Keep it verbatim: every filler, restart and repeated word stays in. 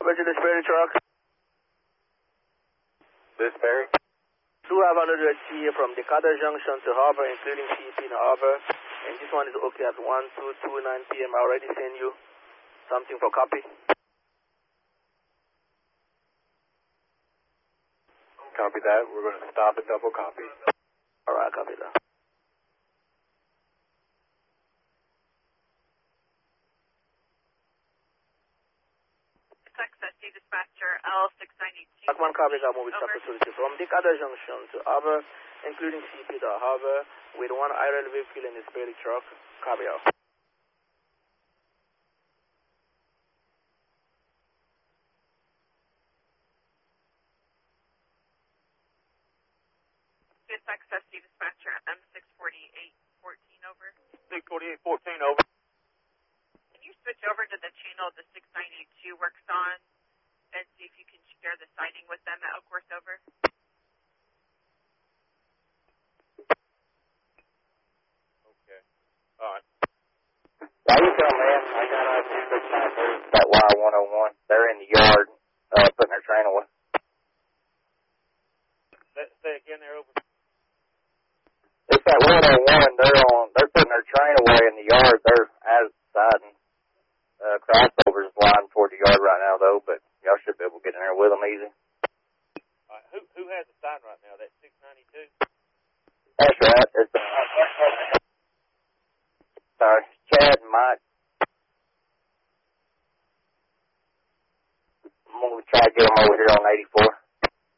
Roger, this ferry truck. This ferry? two have another C from Decatur Junction to Harbor, including C P in Harbor. And this one is okay at one two two nine p m I already sent you something for copy. Copy that. We're going to stop and double copy. All right, copy that. Texas C Dispatcher L six ninety-two. One copy that movie truck facility from Decatur Junction to Harbor, including C P to Harbor, with one idle vehicle in this ferry truck. Copy out. Texas C Dispatcher M six forty-eight fourteen over. six forty-eight fourteen over. Can you switch over to the channel the six ninety-two works on and see if you can share the sighting with them at Oak Course over? Okay. All right. How you doing, man? I got a two six nine three, that Y one oh one. They're in the yard, uh, putting their train away. Say, say again there, over. It's that one oh one. They're on. They're putting their train away in the yard. They're outside and uh, crossovers flying toward the yard right now, though. But y'all should be able to get in there with them easy. All right. Who who has the sign right now? That six ninety-two. That's right. It's uh, sorry, Chad and Mike. I'm gonna try to get them over here on eighty-four.